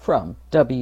From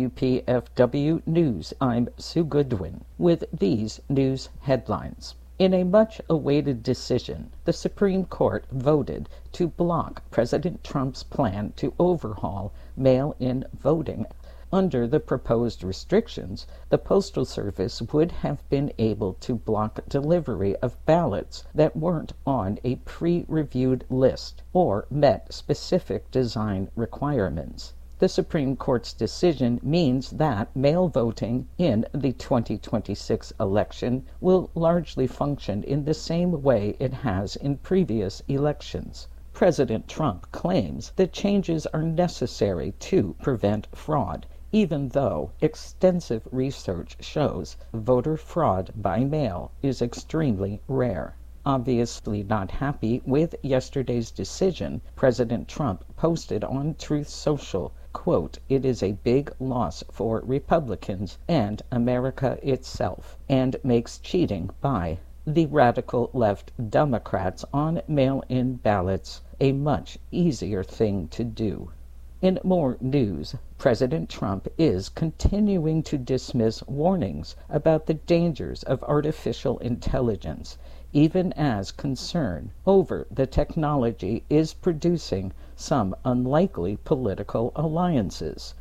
WPFW News, I'm Sue Goodwin with these news headlines. In a much-awaited decision, the Supreme Court voted to block President Trump's plan to overhaul mail-in voting. Under the proposed restrictions, the Postal Service would have been able to block delivery of ballots that weren't on a pre-reviewed list or met specific design requirements. The Supreme Court's decision means that mail voting in the 2026 election will largely function in the same way it has in previous elections. President Trump claims the changes are necessary to prevent fraud, even though extensive research shows voter fraud by mail is extremely rare. Obviously not happy with yesterday's decision, President Trump posted on Truth Social, quote, "It is a big loss for Republicans and America itself, and makes cheating by the radical left Democrats on mail-in ballots a much easier thing to do." In more news, President Trump is continuing to dismiss warnings about the dangers of artificial intelligence, even as concern over the technology is producing some unlikely political alliances.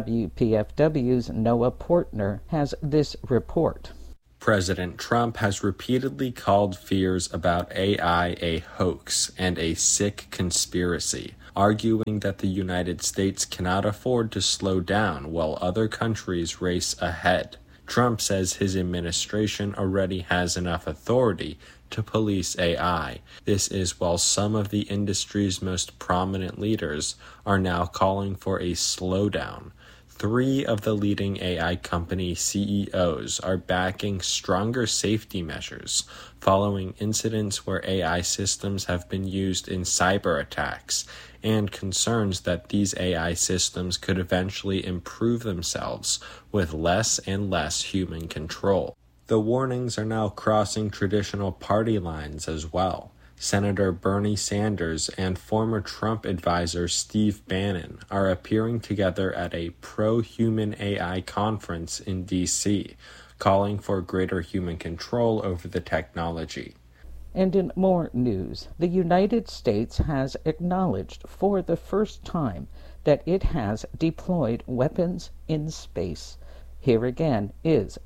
WPFW's Noah Portner has this report. President Trump has repeatedly called fears about AI a hoax and a sick conspiracy, arguing that the United States cannot afford to slow down while other countries race ahead. Trump says his administration already has enough authority to police AI. This is while some of the industry's most prominent leaders are now calling for a slowdown. 3 of the leading AI company CEOs are backing stronger safety measures following incidents where AI systems have been used in cyber attacks and concerns that these AI systems could eventually improve themselves with less and less human control. The warnings are now crossing traditional party lines as well. Senator Bernie Sanders and former Trump advisor Steve Bannon are appearing together at a pro-human AI conference in D.C., calling for greater human control over the technology. And in more news, the United States has acknowledged for the first time that it has deployed weapons in space. Here again is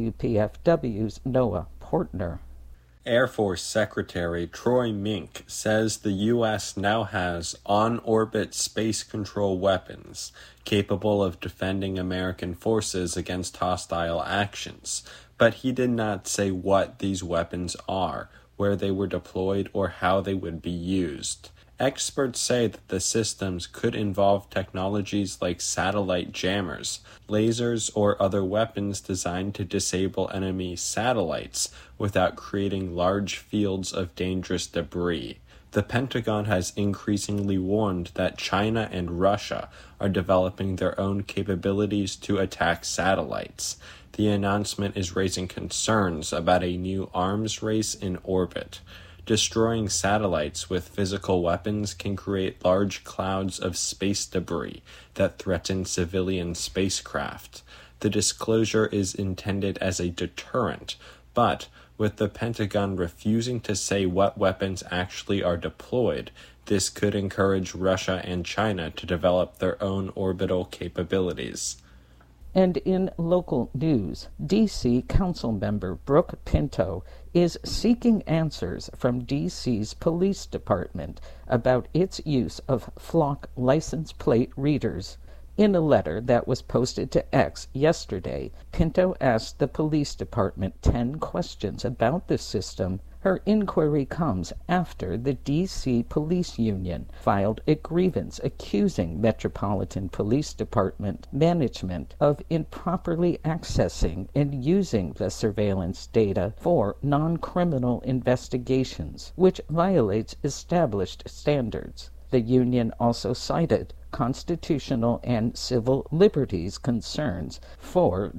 WPFW's Noah Portner. Air Force Secretary Troy Mink says the U.S. now has on-orbit space control weapons capable of defending American forces against hostile actions, but he did not say what these weapons are, where they were deployed, or how they would be used. Experts say that the systems could involve technologies like satellite jammers, lasers, or other weapons designed to disable enemy satellites without creating large fields of dangerous debris. The Pentagon has increasingly warned that China and Russia are developing their own capabilities to attack satellites. The announcement is raising concerns about a new arms race in orbit. Destroying satellites with physical weapons can create large clouds of space debris that threaten civilian spacecraft. The disclosure is intended as a deterrent, but with the Pentagon refusing to say what weapons actually are deployed, this could encourage Russia and China to develop their own orbital capabilities. And in local news, D.C. Councilmember Brooke Pinto is seeking answers from D.C.'s police department about its use of flock license plate readers. In a letter that was posted to X yesterday, Pinto asked the police department 10 questions about the system. Her inquiry comes after the D.C. Police Union filed a grievance accusing Metropolitan Police Department management of improperly accessing and using the surveillance data for non-criminal investigations, which violates established standards. The union also cited constitutional and civil liberties concerns. For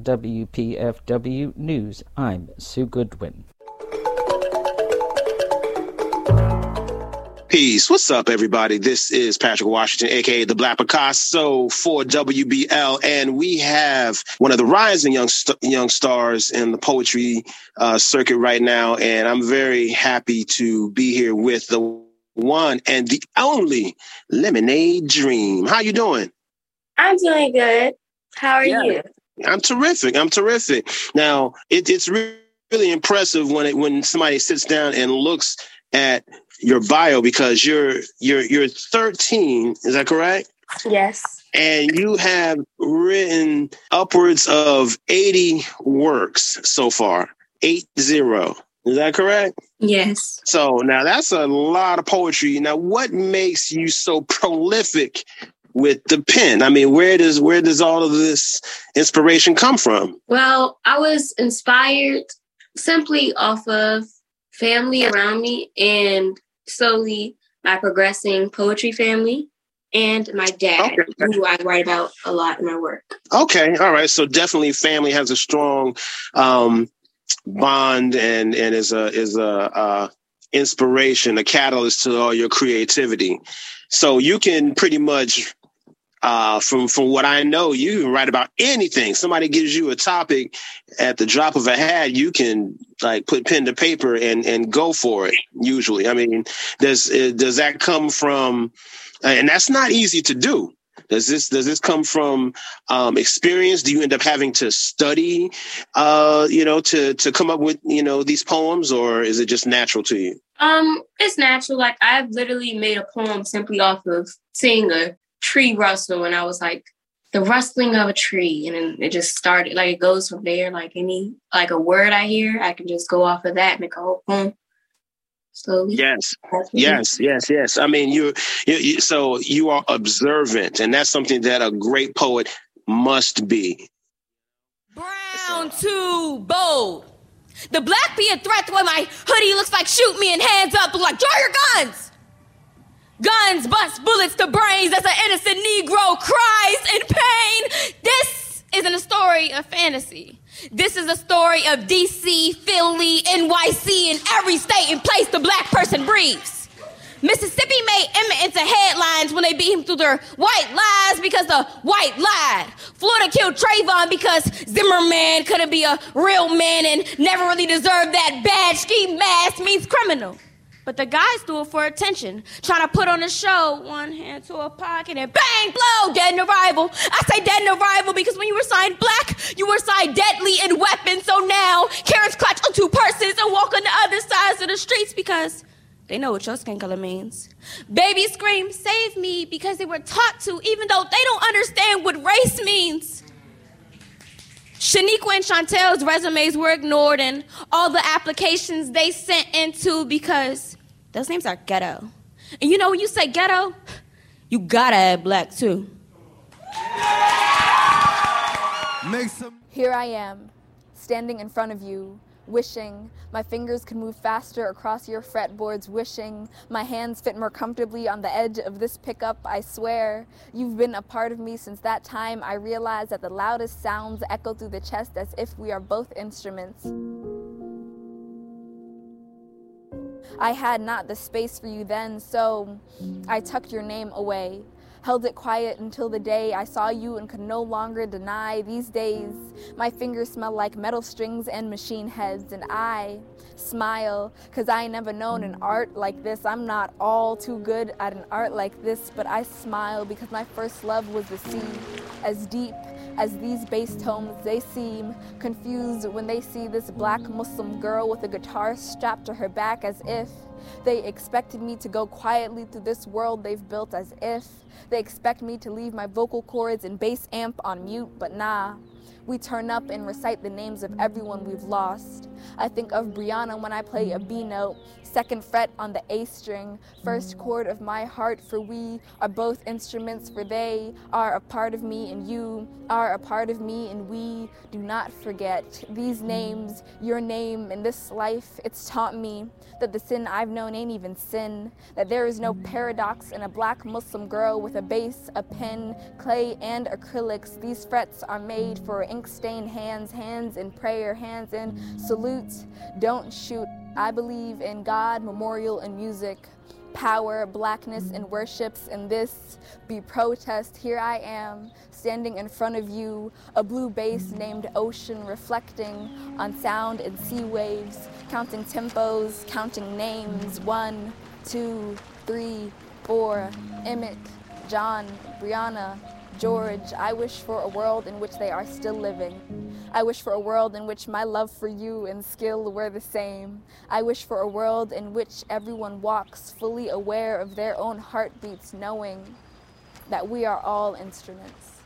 WPFW News, I'm Sue Goodwin. Peace. What's up, everybody? This is Patrick Washington, aka the Black Picasso for WBL, and we have one of the rising young stars in the poetry circuit right now. And I'm very happy to be here with the one and the only Lemonade Dream. How you doing? I'm doing good. How are you? I'm terrific. Now, it's really impressive when somebody sits down and looks at your bio, because you're 13, is that correct? Yes. And you have written upwards of 80 works so far. 80. Is that correct? Yes. So now that's a lot of poetry. Now, what makes you so prolific with the pen? I mean, where does all of this inspiration come from? Well, I was inspired simply off of family around me, and slowly my progressing poetry family, and my dad, who I write about a lot in my work. Okay, all right. So definitely family has a strong bond and is a inspiration, a catalyst to all your creativity. So you can pretty much, from what I know, you can write about anything. Somebody gives you a topic at the drop of a hat, you can like put pen to paper and go for it. Usually, I mean, does that come from? And that's not easy to do. Does this come from experience? Do you end up having to study, to come up with these poems, or is it just natural to you? It's natural. Like, I've literally made a poem simply off of seeing a tree rustle, and I was like, the rustling of a tree, and then it just started. Like, it goes from there. Like a word I hear, I can just go off of that and make a whole poem. Slowly. Yes. I mean, so you are observant, and that's something that a great poet must be. Brown too bold. The black be a threat to where my hoodie looks like shoot me and hands up look like draw your guns. Guns bust bullets to brains as an innocent Negro cries in pain. This isn't a story of fantasy. This is a story of DC, Philly, NYC, and every state and place the black person breathes. Mississippi made Emmett into headlines when they beat him through their white lies because the white lied. Florida killed Trayvon because Zimmerman couldn't be a real man and never really deserved that badge. Ski mask means criminal. But the guys do it for attention, trying to put on a show, one hand to a pocket and bang, blow, dead in arrival. I say dead in arrival because when you were signed black, you were signed deadly in weapons. So now, Karens clutch on two purses and walk on the other sides of the streets because they know what your skin color means. Babies scream, save me, because they were taught to, even though they don't understand what race means. Shaniqua and Chantel's resumes were ignored and all the applications they sent into because those names are ghetto. And you know, when you say ghetto, you gotta add black too. Here I am, standing in front of you, wishing my fingers could move faster across your fretboards, wishing my hands fit more comfortably on the edge of this pickup. I swear you've been a part of me since that time I realized that the loudest sounds echo through the chest as if we are both instruments. I had not the space for you then, so I tucked your name away. Held it quiet until the day I saw you and could no longer deny. These days, my fingers smell like metal strings and machine heads, and I smile, cause I ain't never known an art like this. I'm not all too good at an art like this, but I smile because my first love was the sea. As deep as these bass tones, they seem confused when they see this black Muslim girl with a guitar strapped to her back, as if they expected me to go quietly through this world they've built, as if they expect me to leave my vocal cords and bass amp on mute, but nah. We turn up and recite the names of everyone we've lost. I think of Brianna when I play a B note, second fret on the A string, first chord of my heart, for we are both instruments, for they are a part of me and you are a part of me, and we do not forget these names, your name in this life. It's taught me that the sin I've known ain't even sin, that there is no paradox in a black Muslim girl with a bass, a pen, clay, and acrylics. These frets are made for ink-stained hands, hands in prayer, hands in salute, don't shoot. I believe in God, memorial, and music. power, blackness, and worships, and this be protest. Here I am, standing in front of you, a blue base named Ocean, reflecting on sound and sea waves, counting tempos, counting names, 1, 2, 3, 4, Emmett, John, Brianna, George. I wish for a world in which they are still living. I wish for a world in which my love for you and skill were the same. I wish for a world in which everyone walks fully aware of their own heartbeats, knowing that we are all instruments.